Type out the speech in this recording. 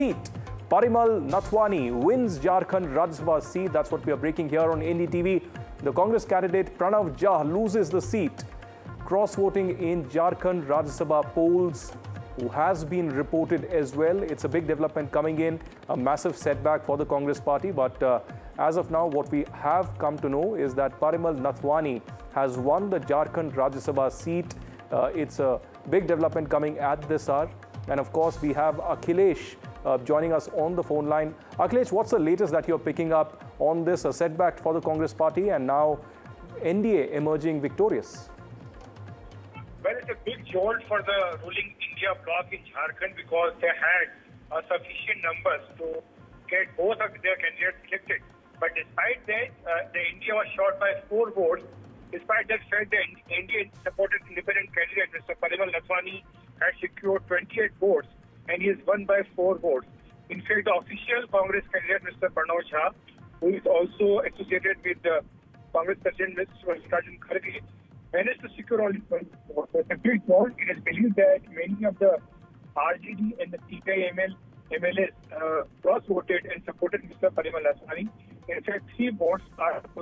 seat. Parimal Nathwani wins Jharkhand Rajya Sabha seat. That's what we are breaking here on NDTV. The Congress candidate Pranav Jha loses the seat. Cross-voting in Jharkhand Rajya Sabha polls has been reported as well. It's a big development coming in, a massive setback for the Congress party. But as of now, what we have come to know is that Parimal Nathwani has won the Jharkhand Rajya Sabha seat. It's a big development coming at this hour. And of course, we have Akhilesh joining us on the phone line. Akhilesh, what's the latest that you're picking up on this setback for the Congress party and now NDA emerging victorious? Well, it's a big jolt for the ruling India bloc in Jharkhand because they had sufficient numbers to get both of their candidates elected. But despite that, the India was short by 4 votes. Despite that fact, the Indian supported independent candidate, Mr. Parimal Nathwani, had secured 28 votes and he is won by 4 votes. In fact, the official Congress candidate, Mr. Pranav Jha, who is also associated with the Congress President, Mr. Mallikarjun Kharge, managed to secure only 20 votes. It's a big vote. It is believed that many of the RJD and the CPI MLAs cross-voted and supported Mr. Parimal Nathwani. In fact, 3 votes are